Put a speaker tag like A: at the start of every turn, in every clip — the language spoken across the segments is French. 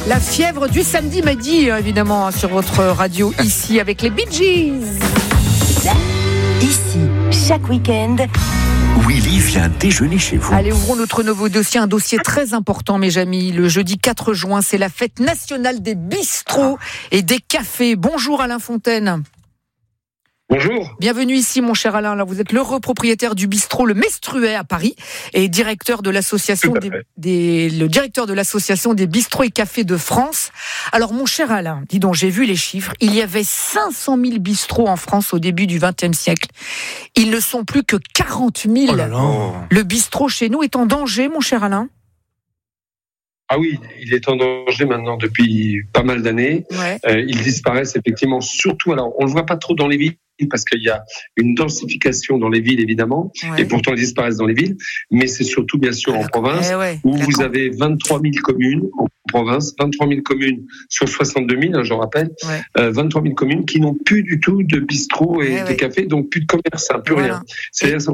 A: La fièvre du samedi midi, évidemment, sur votre radio, ici, avec les Bee Gees.
B: Ici, chaque week-end,
C: Willy vient déjeuner chez vous.
A: Allez, ouvrons notre nouveau dossier, un dossier très important, mes amis. Le jeudi 4 juin, c'est la fête nationale des bistrots et des cafés. Bonjour Alain Fontaine.
D: Bonjour.
A: Bienvenue ici, mon cher Alain. Là, vous êtes l'heureux propriétaire du bistrot Le Mestruet à Paris et directeur de l'association le directeur de l'association des bistrots et cafés de France. Alors, mon cher Alain, dis donc, j'ai vu les chiffres. Il y avait 500 000 bistrots en France au début du XXe siècle. Ils ne sont plus que 40 000.
C: Oh là là.
A: Le bistrot chez nous est en danger, mon cher Alain.
D: Ah oui, il est en danger maintenant depuis pas mal d'années.
A: Ouais.
D: Ils disparaissent effectivement, surtout, alors on le voit pas trop dans les villes, parce qu'il y a une densification dans les villes, évidemment,
A: Ouais.
D: et pourtant ils disparaissent dans les villes, mais c'est surtout, bien sûr, en province, où vous avez 23 000 communes en province, 23 000 communes sur 62 000, je rappelle, 23 000 communes qui n'ont plus du tout de bistrot et de café, donc plus de commerce, plus rien. C'est-à-dire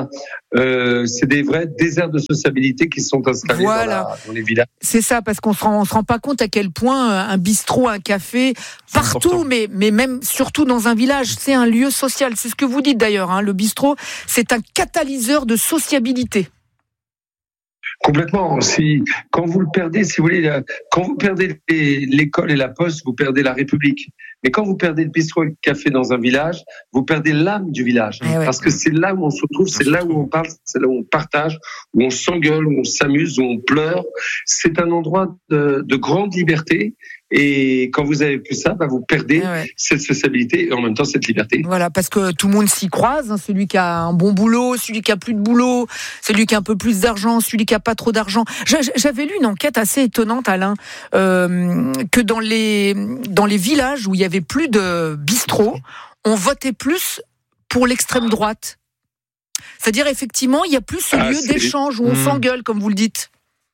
D: c'est des vrais déserts de sociabilité qui sont installés dans les villages.
A: C'est ça, parce qu'on se rend pas compte à quel point un bistrot, un café, partout, mais même surtout dans un village, c'est un lieu social. C'est ce que vous dites d'ailleurs, hein. Le bistrot, c'est un catalyseur de sociabilité.
D: Complètement. Quand vous le perdez, si vous voulez, quand vous perdez l'école et la poste, vous perdez la République. Mais quand vous perdez le bistrot et le café dans un village, vous perdez l'âme du village. Parce que c'est là où on se retrouve, c'est là où on parle, c'est là où on partage, où on s'engueule, où on s'amuse, où on pleure. C'est un endroit de grande liberté. Et quand vous avez plus ça, vous perdez cette sociabilité et en même temps cette liberté.
A: Voilà, parce que tout le monde s'y croise, hein, celui qui a un bon boulot, celui qui a plus de boulot, celui qui a un peu plus d'argent, celui qui a pas trop d'argent. J'avais lu une enquête assez étonnante, Alain, que dans les villages où il y avait plus de bistrots, on votait plus pour l'extrême droite. C'est-à-dire, effectivement, il y a plus ce lieu d'échange où on s'engueule, comme vous le dites.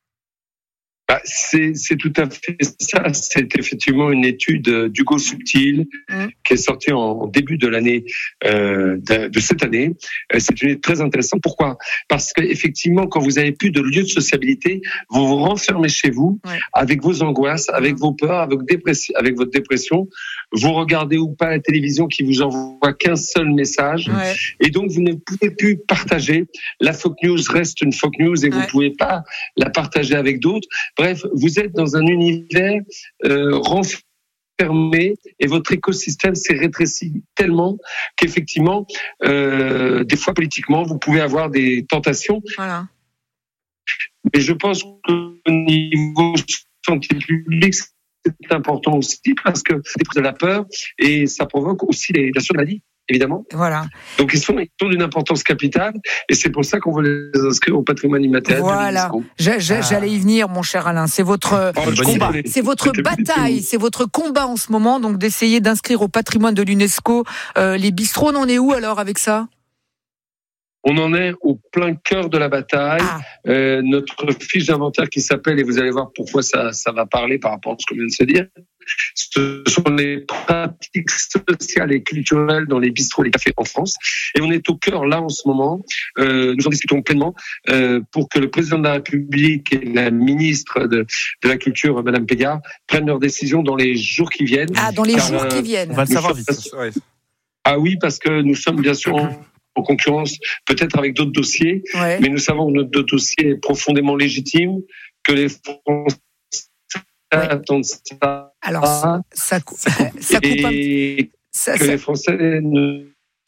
D: C'est tout à fait ça. C'est effectivement une étude d'Hugo Subtil qui est sortie en début de l'année de cette année. C'est une étude très intéressante. Pourquoi ? Parce qu'effectivement, quand vous avez plus de lieu de sociabilité, vous vous renfermez chez vous avec vos angoisses, avec vos peurs, avec votre dépression. Vous regardez ou pas la télévision qui vous envoie qu'un seul message, et donc vous ne pouvez plus partager. La fake news reste une fake news et vous ne pouvez pas la partager avec d'autres. Bref, vous êtes dans un univers renfermé et votre écosystème s'est rétréci tellement qu'effectivement, des fois politiquement, vous pouvez avoir des tentations.
A: Voilà.
D: Mais je pense qu'au niveau santé publique, c'est important aussi parce que c'est de la peur et ça provoque aussi bien sûr, la maladie. Évidemment.
A: Voilà.
D: Donc ils sont d'une importance capitale et c'est pour ça qu'on veut les inscrire au patrimoine immatériel.
A: Voilà. J'allais y venir, mon cher Alain. C'est votre combat, c'est votre bataille, c'est votre combat en ce moment, donc d'essayer d'inscrire au patrimoine de l'UNESCO les bistrots. On en est où alors avec ça ?
D: On en est au plein cœur de la bataille. Notre fiche d'inventaire qui s'appelle, et vous allez voir pourquoi ça va parler par rapport à ce qu'on vient de se dire, ce sont les pratiques sociales et culturelles dans les bistrots et les cafés en France. Et on est au cœur, là, en ce moment. Nous en discutons pleinement pour que le président de la République et la ministre de la Culture, Madame Pégard, prennent leurs décisions dans les jours qui viennent.
A: Dans les jours qui viennent.
C: On va le savoir vite.
D: Ah oui, parce que nous sommes bien sûr en concurrence, peut-être avec d'autres dossiers, mais nous savons que notre dossier est profondément légitime, que les Français attendent ça.
A: Alors, ça coupe
D: que les Français ne...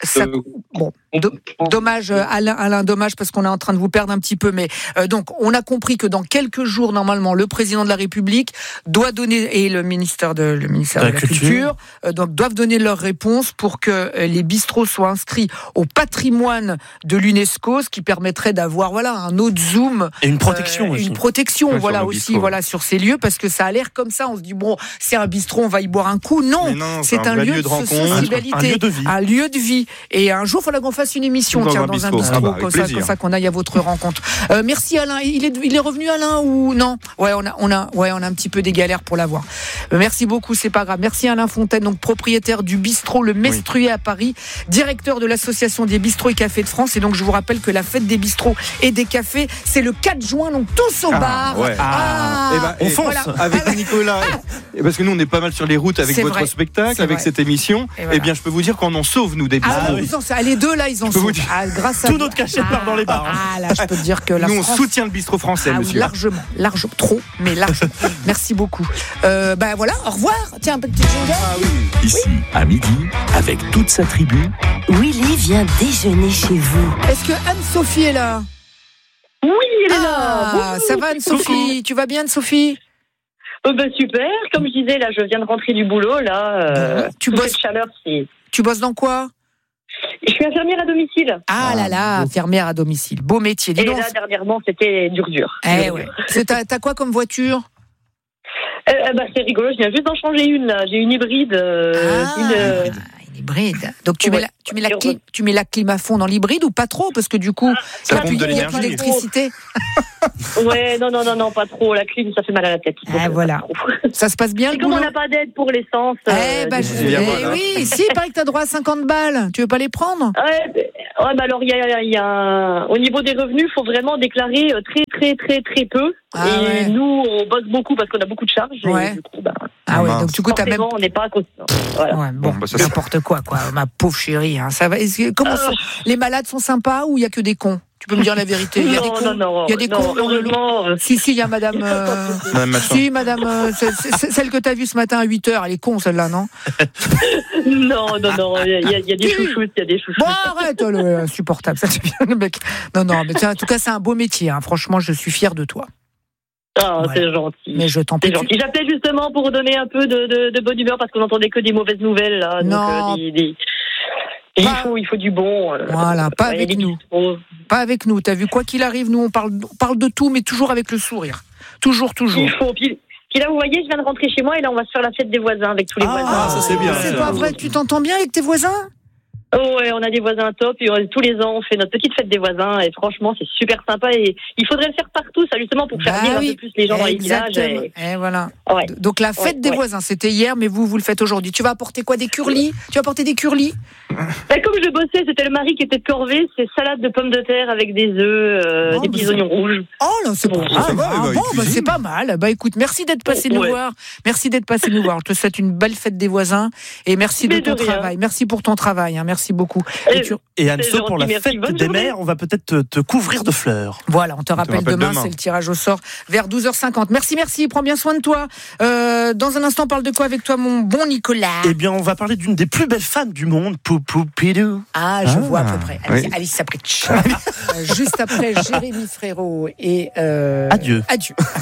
A: Dommage, Alain, dommage parce qu'on est en train de vous perdre un petit peu. Mais donc, on a compris que dans quelques jours, normalement, le président de la République doit donner et le ministère de la Culture donc doivent donner leur réponse pour que les bistrots soient inscrits au patrimoine de l'UNESCO, ce qui permettrait d'avoir un autre zoom
C: et une protection aussi.
A: Une protection, sur ces lieux, parce que ça a l'air comme ça. On se dit c'est un bistrot, on va y boire un coup. Non, c'est un lieu de sociabilité, un lieu de vie. Et un jour, il faudra qu'on fasse fasse une émission dans un bistrot, comme ça qu'on aille à votre rencontre. Merci Alain. Il est revenu Alain ou non? Ouais, on a un petit peu des galères pour l'avoir. Merci beaucoup, c'est pas grave. Merci Alain Fontaine, donc propriétaire du bistrot Le Mestruier à Paris, directeur de l'association des bistrots et cafés de France. Et donc je vous rappelle que la fête des bistrots et des cafés, c'est le 4 juin, donc tous au bar.
B: Ouais. On fonce avec Nicolas. Parce que nous on est pas mal sur les routes avec votre spectacle, avec cette émission. Eh bien je peux vous dire qu'on en sauve nous des bistrots.
A: Les deux là ils en sauvent. Grâce à
E: tout notre cachet part dans les bars.
A: Là je peux te dire que la
B: nous
A: France...
B: on soutient le bistrot français, monsieur.
A: Largement, trop, mais largement. Merci beaucoup. Voilà, au revoir. Tiens, un petit jingle.
C: Ici, à midi, avec toute sa tribu,
F: Willy vient déjeuner chez vous.
A: Est-ce que Anne-Sophie est là?
G: Oui, elle est là.
A: Ça va Anne-Sophie? Tu vas bien Anne-Sophie?
G: Super. Comme je disais, là, je viens de rentrer du boulot. Là,
A: tu bosses...
G: cette chaleur,
A: Tu bosses dans quoi?
G: Je suis infirmière à domicile.
A: Infirmière à domicile. Beau métier.
G: Et là, dernièrement, c'était dur.
A: Ouais. T'as quoi comme voiture?
G: C'est rigolo, je viens juste d'en changer une là. J'ai une hybride.
A: Une hybride. Donc tu mets la clim à fond dans l'hybride ou pas trop? Parce que du coup,
B: ça pompe de l'énergie.
A: L'électricité.
G: Ouais, non, pas trop. La clim, ça fait mal à la tête.
A: Voilà. Ça se passe bien le boulot.
G: Comme on n'a pas d'aide pour l'essence.
A: Oui, si, il paraît que t'as droit à 50 balles. Tu veux pas les prendre?
G: Alors il y a au niveau des revenus, il faut vraiment déclarer très peu. Nous, on bosse beaucoup parce qu'on a beaucoup de charges.
A: Ouais.
G: Et du coup,
A: donc du coup, t'as même.
G: On n'est pas conscient. Voilà.
A: N'importe quoi, ma pauvre chérie. Hein. Ça va. Les malades sont sympas ou il y a que des cons? Tu peux me dire la vérité? Il y a des cons.
G: Non.
A: Il y a des cons. Si, il y a madame. Madame. Celle que t'as vue ce matin à 8h, elle est con celle-là, non?
G: Non. Il y a des chouchoutes,
A: Bon, arrête, insupportable, ça devient le mec. Non, mais tiens, en tout cas, c'est un beau métier. Hein. Franchement, je suis fière de toi.
G: C'est gentil.
A: Mais je t'en prie.
G: J'appelais justement pour donner un peu de bonne humeur parce qu'on n'entendait que des mauvaises nouvelles là.
A: Non.
G: Donc, il faut du bon.
A: Voilà, pas avec nous. Pas avec nous. T'as vu, quoi qu'il arrive, nous on parle de tout, mais toujours avec le sourire. Toujours.
G: Il faut. Puis là, vous voyez, je viens de rentrer chez moi et là, on va se faire la fête des voisins avec tous les voisins.
B: Ça c'est bien.
A: C'est pas vrai que tu t'entends bien avec tes voisins?
G: Ouais, on a des voisins top et tous les ans on fait notre petite fête des voisins et franchement c'est super sympa et il faudrait le faire partout, ça justement pour faire vivre un peu plus les gens dans les villages.
A: Et voilà. Ouais. Donc la fête des voisins, c'était hier, mais vous le faites aujourd'hui. Tu vas apporter quoi? Des curlis? Tu vas apporter des curlis?
G: Comme je bossais, c'était le mari qui était de corvée, c'est salade de pommes de terre avec des œufs, des petits oignons rouges.
A: Oh là, c'est pas mal. C'est pas mal. Écoute, merci d'être passé nous voir. Merci d'être passé nous voir. Je te souhaite une belle fête des voisins et merci de ton travail. Merci pour ton travail. Merci beaucoup.
E: Et Anne-So, pour la fête des mères, on va peut-être te couvrir de fleurs.
A: Voilà, on te rappelle demain, c'est le tirage au sort vers 12h50. Merci, prends bien soin de toi. Dans un instant, on parle de quoi avec toi, mon bon Nicolas?
E: Eh bien, on va parler d'une des plus belles femmes du monde, Poupidou.
A: Je vois à peu près. Alice Sapritch. Juste après Jérémy Frérot et...
E: Adieu.